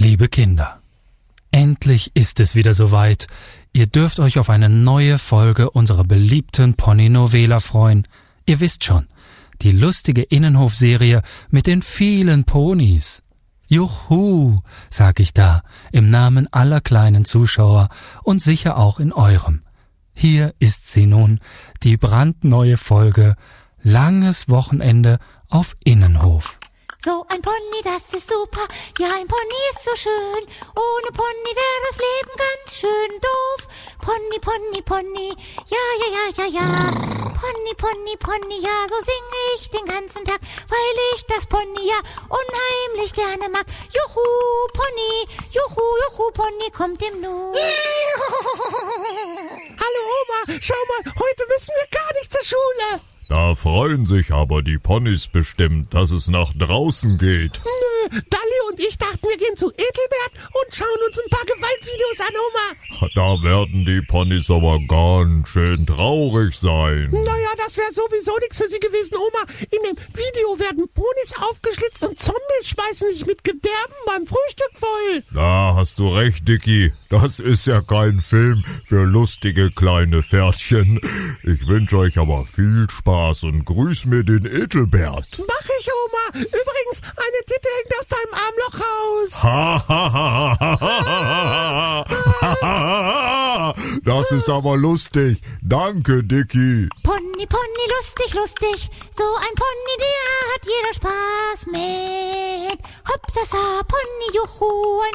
Liebe Kinder, endlich ist es wieder soweit. Ihr dürft euch auf eine neue Folge unserer beliebten Pony-Novela freuen. Ihr wisst schon, die lustige Innenhofserie mit den vielen Ponys. Juhu, sag ich da, im Namen aller kleinen Zuschauer und sicher auch in eurem. Hier ist sie nun, die brandneue Folge Langes Wochenende auf Innenhof. So ein Pony, das ist super, ja ein Pony ist so schön, ohne Pony wäre das Leben ganz schön doof. Pony, Pony, Pony, ja. Pony, Pony, Pony, ja, so singe ich den ganzen Tag, weil ich das Pony ja unheimlich gerne mag. Juhu, Pony kommt im Nu. Hallo Oma, schau mal, heute müssen wir gar nicht zur Schule. Da freuen sich aber die Ponys bestimmt, dass es nach draußen geht. Nö, Dalli und ich dachten, wir gehen zu Edelbert und schauen uns ein paar Gewaltvideos an, Oma. Da werden die Ponys aber ganz schön traurig sein. Naja, das wäre sowieso nichts für sie gewesen, Oma. In dem Video werden Ponys aufgeschlitzt und Zombies schmeißen sich mit Gedärmen beim Frühstück voll. Da hast du recht, Dicky. Das ist ja kein Film für lustige kleine Pferdchen. Ich wünsche euch aber viel Spaß und grüß mir den Edelbert. Mach ich, Oma. Übrigens, eine Titte hängt aus deinem Armloch raus. Ha, ha, ha, ha, ha, ha, ha. Das ist aber lustig. Danke, Dicky. Pony, Pony, lustig, so ein Pony, der hat jeder Spaß mit. Hoppsasa, Pony, juhu, ein